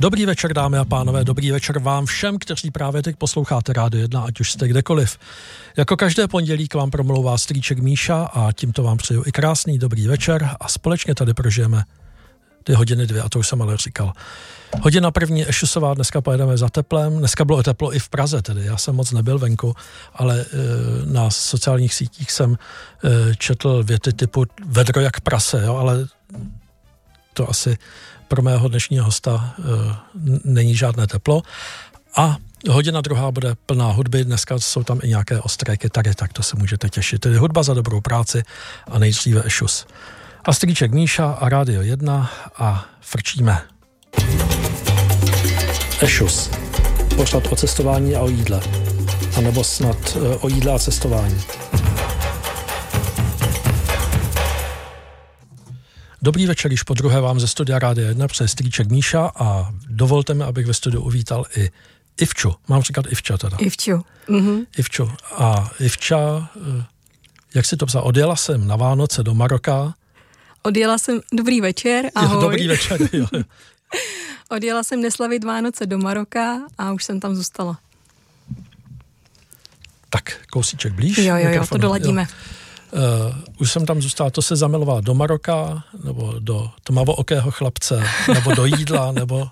Dobrý večer, dámy a pánové, dobrý večer vám všem, kteří právě teď posloucháte Rádio 1, ať už jste kdekoliv. Jako každé pondělí k vám promlouvá strýček Míša a tímto vám přeju i krásný dobrý večer a společně tady prožijeme ty hodiny 2, a to už jsem ale říkal. Hodina první Ešusová, dneska pojedeme za teplem, dneska bylo teplo i v Praze tedy, já jsem moc nebyl venku, ale na sociálních sítích jsem četl věty typu vedro jak prase, jo, ale to asi pro mého dnešního hosta není žádné teplo. A hodina druhá bude plná hudby, dneska jsou tam i nějaké ostré kytary, tak to se můžete těšit. Tedy hudba za dobrou práci a nejdříve Ešus. A strýček Míša a Rádio 1 a frčíme. Ešus. Pořad o cestování a o jídle. A nebo snad o jídle a cestování. Dobrý večer, již po druhé vám ze studia Rádia 1 přeje strýček Míša a dovolte mi, abych ve studiu uvítal i Ivču. Mám říkat Ivča teda. Ivču. Ivču. A Ivča, jak si to psal, odjela jsem na Vánoce do Maroka. Odjela jsem, dobrý večer, ahoj. Jo, dobrý večer, jo. Odjela jsem neslavit Vánoce do Maroka a už jsem tam zůstala. Tak, kousíček blíž. Jo, to doladíme. Už jsem tam zůstala, to se zamilovala do Maroka, nebo do tmavookého chlapce, nebo do jídla, nebo...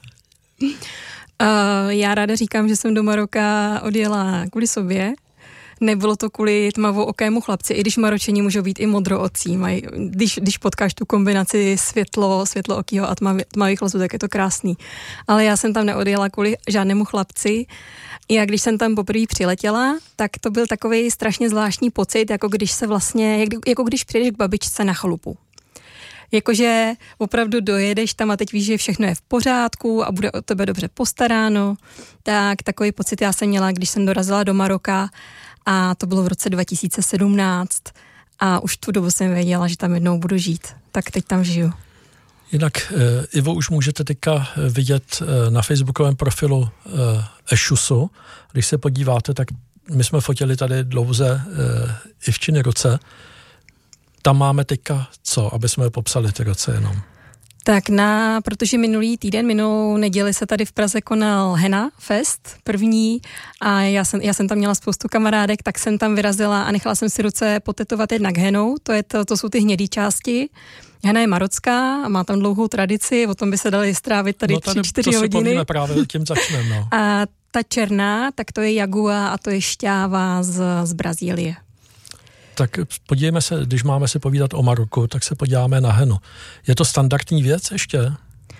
Já ráda říkám, že jsem do Maroka odjela kvůli sobě. Nebylo to kvůli tmavookému chlapci, i když Maročení můžou být i modroocí. Když potkáš tu kombinaci světlookýho a tmavých chlapců, tak je to krásný. Ale já jsem tam neodjela kvůli žádnému chlapci. Já když jsem tam poprvé přiletěla, tak to byl takový strašně zvláštní pocit, jako když přijedeš k babičce na chalupu. Jakože opravdu dojedeš tam a teď víš, že všechno je v pořádku a bude o tebe dobře postaráno. Tak takový pocit já jsem měla, když jsem dorazila do Maroka a to bylo v roce 2017 a už tu dobu jsem věděla, že tam jednou budu žít. Tak teď tam žiju. Jinak, Ivo, už můžete teďka vidět na facebookovém profilu Ešusu. Když se podíváte, tak my jsme fotili tady dlouze Ivčiny ruce. Tam máme teďka co, aby jsme popsali ty ruce jenom? Tak protože minulou neděli se tady v Praze konal Henna Fest, první, a já jsem tam měla spoustu kamarádek, tak jsem tam vyrazila a nechala jsem si ruce potetovat jednak hennou, to jsou ty hnědý části. Henna je marocká a má tam dlouhou tradici, o tom by se dali strávit tady 3-4 hodiny. To si povíme, právě tím začneme. No. A ta černá, tak to je jagua a to je šťáva z Brazílie. Tak podívejme se, když máme si povídat o Maroku, tak se podíváme na hennu. Je to standardní věc ještě?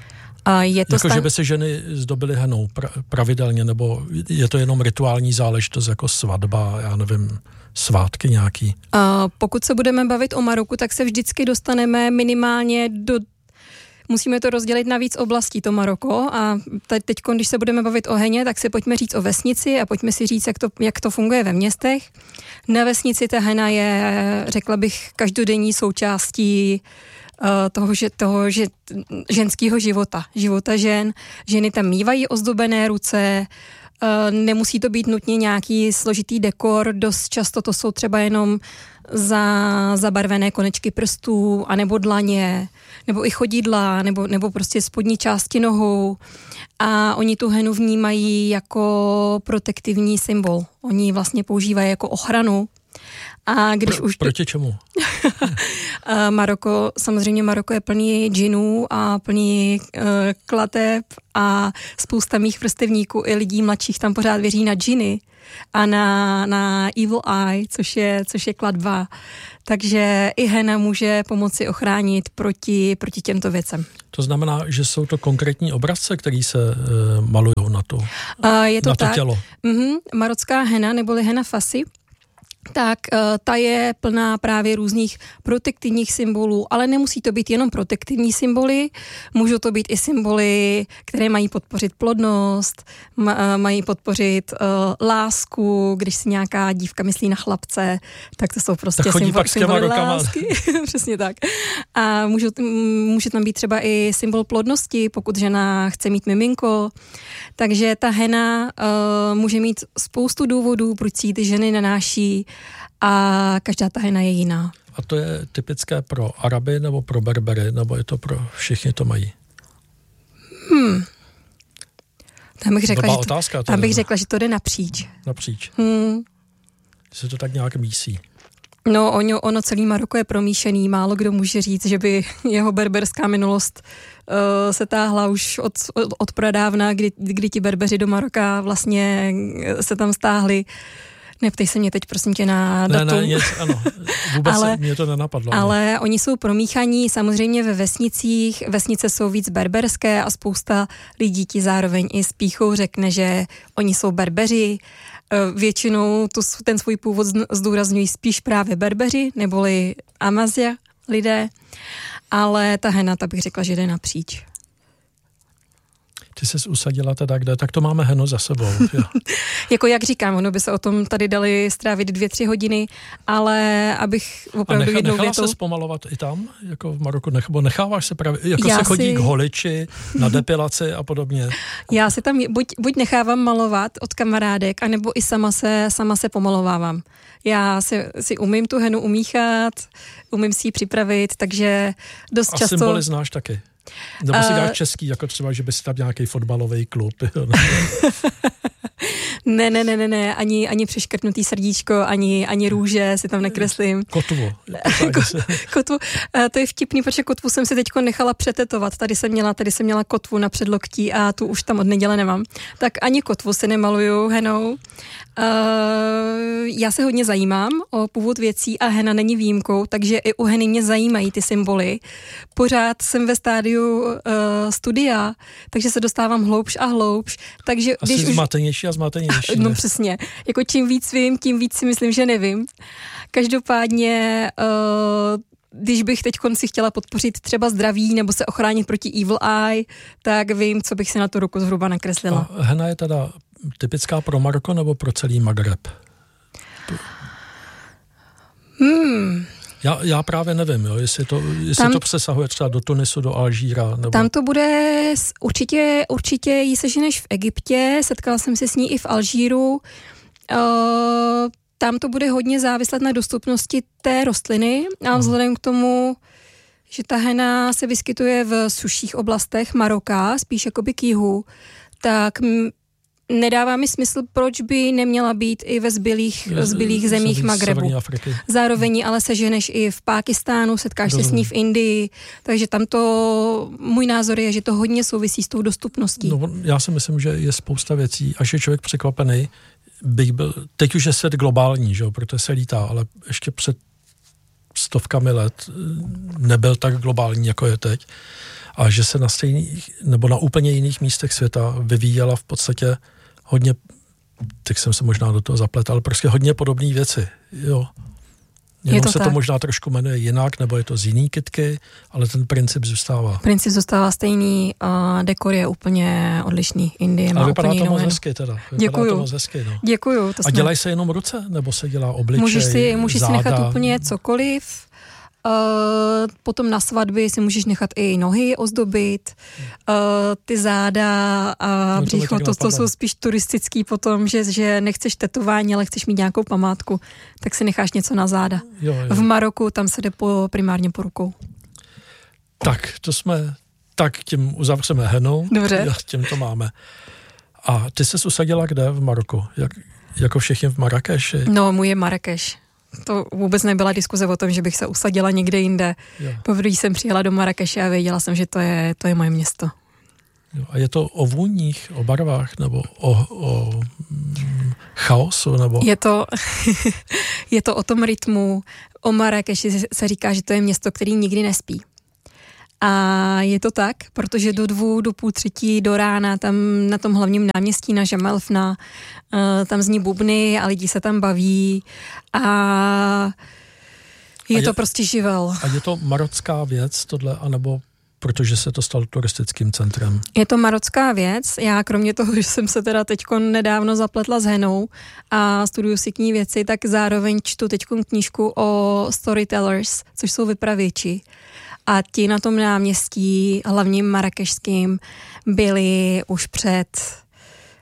Že by se ženy zdobily hennou pravidelně, nebo je to jenom rituální záležitost jako svatba, já nevím, svátky nějaký? Pokud se budeme bavit o Maroku, tak se vždycky dostaneme minimálně musíme to rozdělit na víc oblastí, to Maroko, a teď, když se budeme bavit o heně, tak si pojďme říct o vesnici a pojďme si říct, jak to funguje ve městech. Na vesnici ta hena je, řekla bych, každodenní součástí toho ženského života žen. Ženy tam mívají ozdobené ruce, nemusí to být nutně nějaký složitý dekor, dost často to jsou třeba jenom zabarvené konečky prstů, anebo dlaně, nebo i chodidla, nebo prostě spodní části nohou. A oni tu henu vnímají jako protektivní symbol. Oni ji vlastně používají jako ochranu. A když proti čemu? Maroko je plný džinů a plný klateb a spousta mých vrstevníků i lidí mladších tam pořád věří na džiny a na evil eye, což je klatba. Takže i henna může pomoci ochránit proti těmto věcem. To znamená, že jsou to konkrétní obrazce, které se malují na to tělo? Marocká henna neboli henna fasy, tak ta je plná právě různých protektivních symbolů, ale nemusí to být jenom protektivní symboly, můžou to být i symboly, které mají podpořit plodnost, mají podpořit lásku, když si nějaká dívka myslí na chlapce, tak to jsou prostě symboly lásky. Přesně tak. A může tam být třeba i symbol plodnosti, pokud žena chce mít miminko. Takže ta henna může mít spoustu důvodů, proč si ty ženy nanáší, a každá ta henna je jiná. A to je typické pro Araby nebo pro Berbery, nebo je to pro všichni to mají? Tam bych řekla, že to jde napříč. Napříč. Se to tak nějak mísí. No, ono celý Maroko je promíšený. Málo kdo může říct, že by jeho berberská minulost se táhla už od pradávna, kdy ti berbeři do Maroka vlastně se tam stáhli. Neptej se mě teď, prosím tě, na datum. Ano, vůbec mě to nenapadlo. Ale oni jsou promíchaní samozřejmě ve vesnicích. Vesnice jsou víc berberské a spousta lidí ti zároveň i s pýchou řekne, že oni jsou berbeři. Většinou ten svůj původ zdůrazňují spíš právě berbeři, neboli Amazia lidé, ale ta hena, ta bych řekla, že jde napříč. Ty jsi usadila teda kde? Tak to máme henu za sebou. Jako jak říkám, ono by se o tom tady dali strávit 2-3 hodiny, ale abych opravdu jednou větou... Nechala se zpomalovat i tam, jako v Maroku, nebo necháváš se právě, jako se chodí k holiči, na depilaci a podobně? Já si tam buď nechávám malovat od kamarádek, anebo i sama se pomalovávám. Já si umím tu henu umíchat, umím si ji připravit, takže dost často... A symboly znáš taky? Nebo si dáš český, jako třeba, že by si tam nějaký fotbalový klub. Ne, ani přeškrtnutý srdíčko, ani růže si tam nekreslím. Kotvu. Kotvu. To je vtipný, protože kotvu jsem si teďko nechala přetetovat. Tady jsem měla kotvu na předloktí a tu už tam od neděle nemám. Tak ani kotvu si nemaluju henou. Já se hodně zajímám o původ věcí a hena není výjimkou, takže i u heny mě zajímají ty symboly. Pořád jsem ve stádiu studia, takže se dostávám hloubš a hloubš. Takže asi když zmatenější a zmatenější. No přesně. Jako čím víc vím, tím víc si myslím, že nevím. Každopádně když bych teď si chtěla podpořit třeba zdraví nebo se ochránit proti evil eye, tak vím, co bych si na tu ruku zhruba nakreslila. A hena je teda typická pro Maroko nebo pro celý Magreb? Já právě nevím, jestli to přesahuje třeba do Tunisu, do Alžíra. Nebo... Tam to bude určitě jí seženeš v Egyptě, setkala jsem se s ní i v Alžíru. Tam to bude hodně záviset na dostupnosti té rostliny a vzhledem k tomu, že ta hena se vyskytuje v suších oblastech Maroka, spíš jakoby k jihu, tak nedává mi smysl, proč by neměla být i ve zbylých zemích Magrebu. Zároveň ale seženeš i v Pákistánu, setkáš se s ní v Indii, takže tam to, můj názor je, že to hodně souvisí s tou dostupností. No, já si myslím, že je spousta věcí, až je člověk překvapený, teď už je svět globální, že jo, protože se lítá, ale ještě před stovkami let nebyl tak globální, jako je teď. A že se na stejných, nebo na úplně jiných místech světa vyvíjela v podstatě hodně, teď jsem se možná do toho zapletal, ale prostě hodně podobné věci, jo. Jenom se to možná trošku jmenuje jinak, nebo je to z jiný kytky, ale ten princip zůstává. Princip zůstává stejný a dekor je úplně odlišný. Indie má vypadá úplně to moc hezky teda. Děkuju. Děkuju. A dělají se jenom ruce, nebo se dělá obličej, můžeš si nechat úplně cokoliv. Potom na svatby si můžeš nechat i nohy ozdobit, ty záda a břicho, to jsou spíš turistický potom, že nechceš tetování, ale chceš mít nějakou památku, tak si necháš něco na záda. Jo. V Maroku tam se jde primárně po rukou. Tak tím uzavřeme henu. Dobře. Tím to máme. A ty ses usadila kde v Maroku? Jako všichni v Marrakeši? No, můj je Marrakeš. To vůbec nebyla diskuze o tom, že bych se usadila někde jinde. Poprvé jsem přijela do Marrakeše a věděla jsem, že to je moje město. Jo, a je to o vůních, o barvách, nebo o chaosu? Nebo... Je to o tom rytmu. O Marrakeši se říká, že to je město, který nikdy nespí. A je to tak, protože do 2, do půl 3 do rána tam na tom hlavním náměstí na Žamelfna tam zní bubny a lidi se tam baví a je to prostě živel. A je to marocká věc tohle, anebo protože se to stalo turistickým centrem? Je to marocká věc. Já kromě toho, že jsem se teda teďko nedávno zapletla s henou a studuju si k ní věci, tak zároveň čtu teďko knížku o storytellers, což jsou vypravěči. A ti na tom náměstí, hlavně marrakešským, byli už před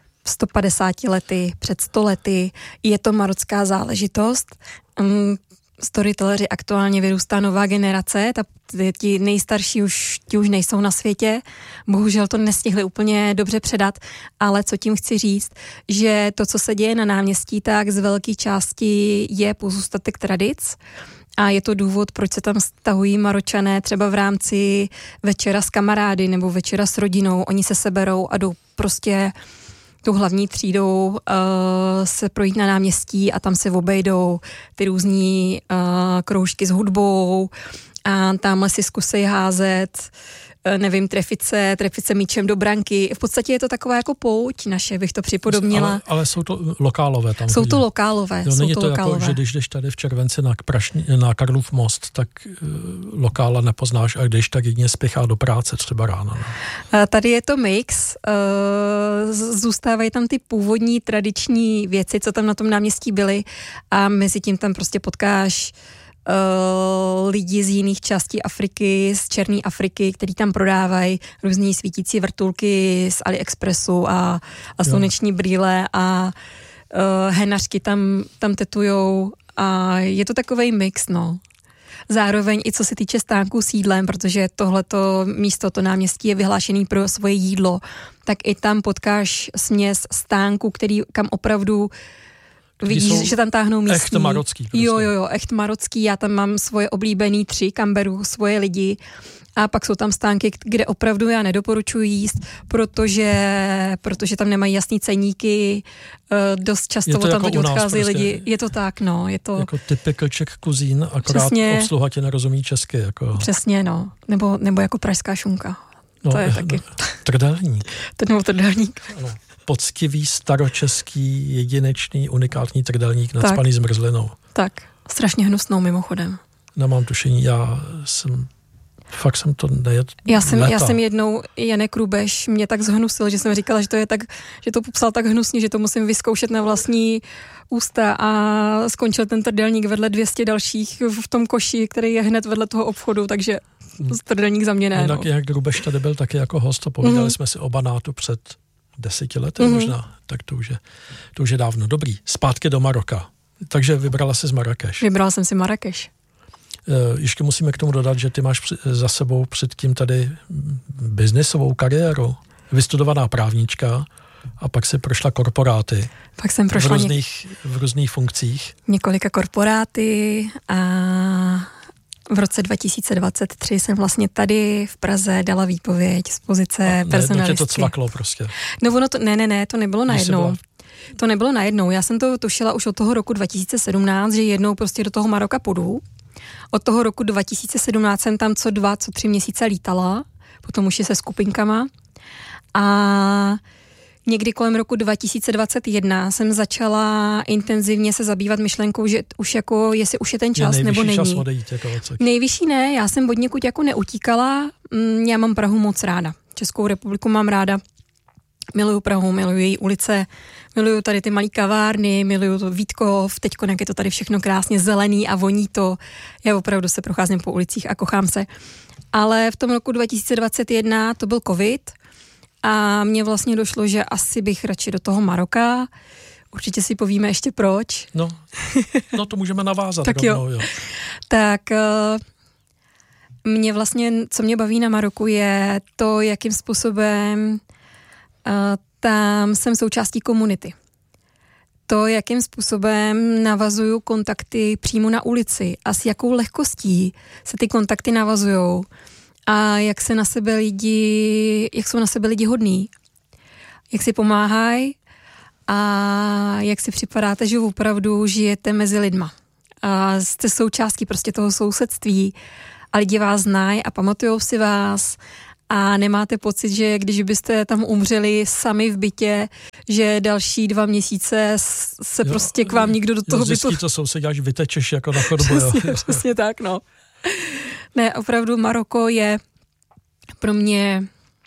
150 lety, před 100 lety. Je to marocká záležitost. storytelleři aktuálně vyrůstá nová generace, ti nejstarší už nejsou na světě, bohužel to nestihli úplně dobře předat, ale co tím chci říct, že to, co se děje na náměstí, tak z velké části je pozůstatek tradic a je to důvod, proč se tam stahují Maročané třeba v rámci večera s kamarády nebo večera s rodinou, oni se seberou a jdou prostě tou hlavní třídou se projít na náměstí a tam se obejdou ty různý kroužky s hudbou a tamhle si zkusej házet, nevím, trefice míčem do branky. V podstatě je to taková jako pouť naše, bych to připodobnila. Ale jsou to lokálové tam. Jsou to lokálové. Jo, není to jako, že když jdeš tady v červenci na Karlův most, tak lokála nepoznáš a když tak jedině spěchá do práce třeba ráno. No. Tady je to mix. Zůstávají tam ty původní tradiční věci, co tam na tom náměstí byly a mezi tím tam prostě potkáš lidi z jiných částí Afriky, z černé Afriky, který tam prodávají různý svítící vrtulky z AliExpressu a sluneční brýle a henařky tam tetujou a je to takovej mix, no. Zároveň i co se týče stánků s jídlem, protože tohleto místo, to náměstí je vyhlášený pro svoje jídlo, tak i tam potkáš směs stánků, kam opravdu vidíš, že tam táhnou místní. Echt marocký. Prostě. Jo, echt marocký. Já tam mám svoje oblíbený 3, kam beru svoje lidi. A pak jsou tam stánky, kde opravdu já nedoporučuji jíst, protože tam nemají jasný ceníky. Dost často tam jako odchází prostě. lidi. Je to tak, no. Je to jako typical Czech cuisine, akorát přesně, obsluha tě nerozumí česky. Jako. Přesně, no. Nebo jako pražská šunka. No, to je taky. Trdelník. Nebo trdelník. Ano. Poctivý, staročeský, jedinečný, unikátní trdelník nacpaný zmrzlinou. Tak, strašně hnusnou mimochodem. Nemám tušení, fakt jsem to nejedl. Já jsem jednou, Janek Rubeš mě tak zhnusil, že jsem říkala, že to popsal tak hnusně, že to musím vyzkoušet na vlastní ústa a skončil ten trdelník vedle 200 dalších v tom koši, který je hned vedle toho obchodu, takže trdelník za mě ne. Jinak jak Rubeš tady byl taky jako host, povídali jsme si o banátu před 10 lety možná, tak to už je dávno. Dobrý, zpátky do Maroka. Takže vybrala jsi z Marrakeš. Vybrala jsem si Marrakeš. Ještě musíme k tomu dodat, že ty máš za sebou předtím tady biznisovou kariéru. Vystudovaná právnička a pak si prošla korporáty. Pak jsem prošla v různých funkcích. Několika korporáty a v roce 2023 jsem vlastně tady v Praze dala výpověď z pozice personalistky. Ne, to cvaklo prostě. No ono to, ne, to nebylo najednou. To nebylo najednou. Já jsem to tušila už od toho roku 2017, že jednou prostě do toho Maroka půjdu. Od toho roku 2017 jsem tam co 3 měsíce lítala, potom už je se skupinkama. A někdy kolem roku 2021 jsem začala intenzivně se zabývat myšlenkou, že už jako, jestli už je ten čas, nebo není. Čas odejít, jako nejvyšší ne, já jsem od někud jako neutíkala, já mám Prahu moc ráda. Českou republiku mám ráda, miluju Prahu, miluju její ulice, miluju tady ty malý kavárny, miluju to Vítkov, teďko jak je to tady všechno krásně zelený a voní to. Já opravdu se procházím po ulicích a kochám se. Ale v tom roku 2021 to byl covid a mně vlastně došlo, že asi bych radši do toho Maroka. Určitě si povíme ještě proč. No to můžeme navázat. Tak rovnou, jo. Tak mě vlastně, co mě baví na Maroku, je to, jakým způsobem tam jsem součástí komunity. To, jakým způsobem navazuju kontakty přímo na ulici a s jakou lehkostí se ty kontakty navazujou a jak jsou na sebe lidi hodní, jak si pomáhají a jak si připadáte, že opravdu žijete mezi lidma. A jste součástí prostě toho sousedství a lidi vás znají a pamatujou si vás a nemáte pocit, že když byste tam umřeli sami v bytě, že další 2 měsíce se prostě k vám nikdo do toho bytu... Zjistí to sousedí, až vytečeš jako na chodbu. Přesně tak, no. Ne, opravdu Maroko je pro mě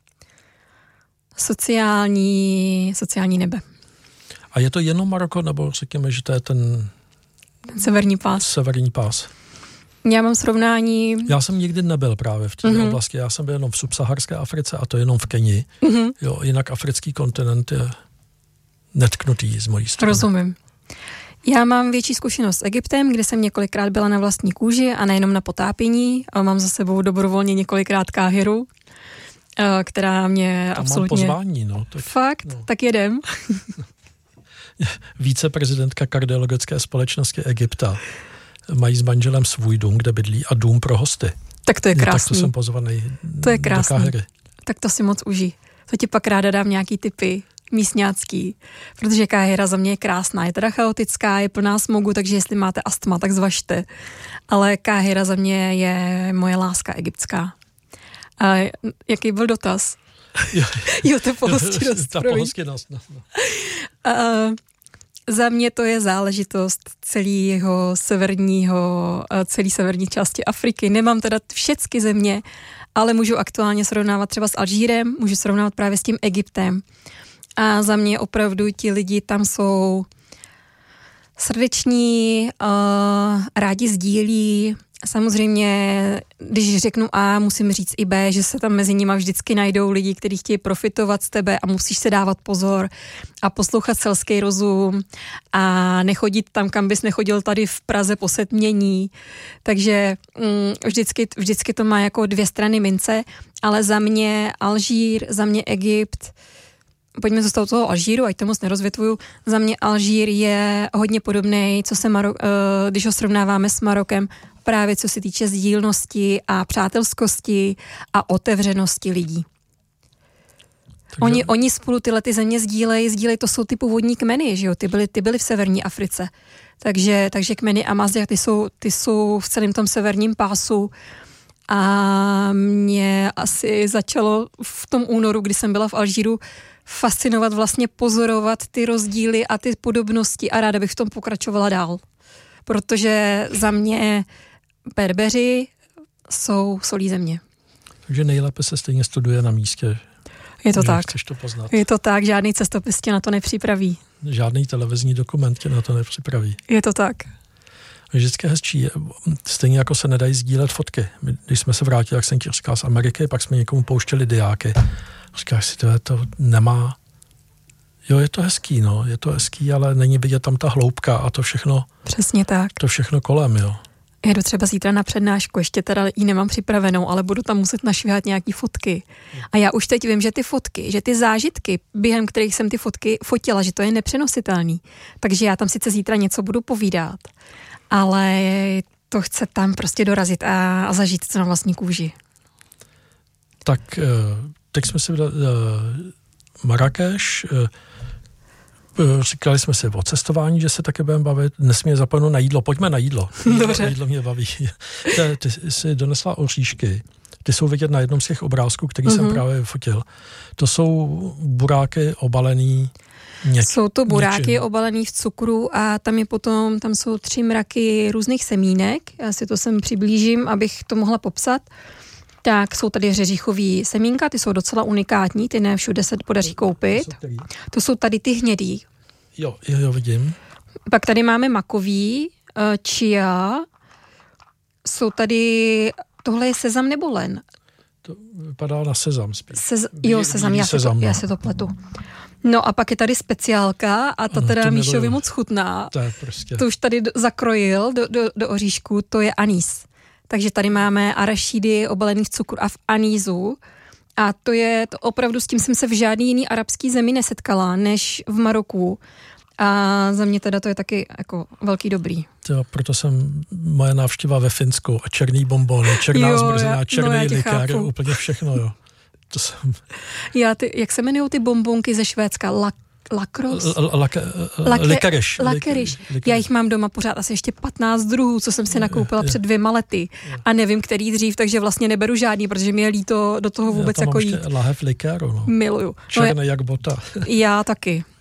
sociální nebe. A je to jenom Maroko, nebo řekněme, že to je ten severní pás? Já mám srovnání... Já jsem nikdy nebyl právě v té oblasti, já jsem byl jenom v subsaharské Africe a to jenom v Keni. Jo, jinak africký kontinent je netknutý z mojí strany. Rozumím. Já mám větší zkušenost s Egyptem, kde jsem několikrát byla na vlastní kůži a nejenom na potápění. A mám za sebou dobrovolně několikrát Káhiru, která mě tam absolutně... mám pozvání, no. Fakt? No. Tak jedem. Viceprezidentka kardiologické společnosti Egypta mají s manželem svůj dům, kde bydlí, a dům pro hosty. Tak to je krásný. Tak to jsem pozvaný to je krásný. Do Káhiry. Tak to si moc užij. To ti pak ráda dám nějaký tipy místňácký, protože Káhira za mě je krásná. Je teda chaotická, je plná smogu, takže jestli máte astma, tak zvažte. Ale Káhira za mě je moje láska egyptská. A jaký byl dotaz? Jo, to pohostinnost. Ta pohostinnost, no. Za mě to je záležitost celé severní části Afriky. Nemám teda všechny země, ale můžu aktuálně srovnávat třeba s Alžírem, můžu srovnávat právě s tím Egyptem. A za mě opravdu ti lidi tam jsou srdeční, rádi sdílí. Samozřejmě, když řeknu A, musím říct i B, že se tam mezi nimi vždycky najdou lidi, kteří chtějí profitovat z tebe a musíš se dávat pozor a poslouchat selský rozum a nechodit tam, kam bys nechodil tady v Praze po setmění. Takže vždycky to má jako dvě strany mince, ale za mě Alžír, za mě Egypt, pojďme zůstat toho Alžíru, ať to moc nerozvětvuju. Za mě Alžír je hodně podobný, když ho srovnáváme s Marokem, právě co se týče sdílnosti a přátelskosti a otevřenosti lidí. Takže... Oni spolu tyhle ty země sdílejí, to jsou ty původní kmeny, že jo? Ty byly v severní Africe. Takže kmeny Amazigh, ty jsou v celém tom severním pásu. A mě asi začalo v tom únoru, kdy jsem byla v Alžíru, fascinovat, vlastně pozorovat ty rozdíly a ty podobnosti a ráda bych v tom pokračovala dál. Protože za mě Berbeři jsou solí země. Takže nejlépe se stejně studuje na místě. Je to tak. Chceš to poznat. Je to tak, žádný cestopis tě na to nepřipraví. Žádný televizní dokument tě na to nepřipraví. Je to tak. Vždycky hezčí. Stejně jako se nedají sdílet fotky. Když jsme se vrátili, jak jsem ti říkal, z Ameriky, pak jsme někomu pouštěli diáky. Říkáš si, to nemá... Jo, je to hezký, no. Je to hezký, ale není vidět tam ta hloubka a to všechno... Přesně tak. To všechno kolem, jo. Jedu třeba zítra na přednášku, ještě teda ji nemám připravenou, ale budu tam muset našvihat nějaký fotky. A já už teď vím, že ty fotky, že ty zážitky, během kterých jsem ty fotky fotila, že to je nepřenositelný. Takže já tam sice zítra něco budu povídat, ale to chce tam prostě dorazit a zažít to na vlastní kůži. Tak teď jsme si Marrakeš, říkali jsme si o cestování, že se také budeme bavit, nesmíme zapomenout na jídlo, pojďme na jídlo. Dobře. Jídlo mě baví. Ty jsi donesla oříšky, ty jsou vidět na jednom z těch obrázků, který jsem právě fotil. To jsou buráky obalený Jsou to buráky obalený v cukru a tam jsou 3 mraky různých semínek. Já si to sem přiblížím, abych to mohla popsat. Tak jsou tady řeříchový semínka, ty jsou docela unikátní, ty ne všude se podaří koupit. To jsou tady ty hnědý. Jo, vidím. Pak tady máme makový, chia, jsou tady, tohle je sezam nebo len? To vypadá na sezam spíš. Sezam, já se to pletu. No a pak je tady speciálka a ta teda Míšovi moc chutná. To už tady zakrojil do oříšku, to je anýs. Takže tady máme arašídy obalený v cukru a v anízu. A to opravdu, s tím jsem se v žádný jiný arabský zemi nesetkala, než v Maroku. A za mě teda to je taky jako velký dobrý. Proto jsem moje návštěva ve Finsku a černý bonbony, černá zmrzená, černý likér, úplně všechno, jo. To jsem... Jak se jmenují ty bonbonky ze Švédska? Lakeriš. Já jich mám doma pořád asi ještě 15 druhů, co jsem si nakoupila před 2 lety. A nevím, který dřív, takže vlastně neberu žádný, protože mi je líto do toho vůbec jako jít. Lahev likéru, no. Miluju. Černý jak bota. Já taky.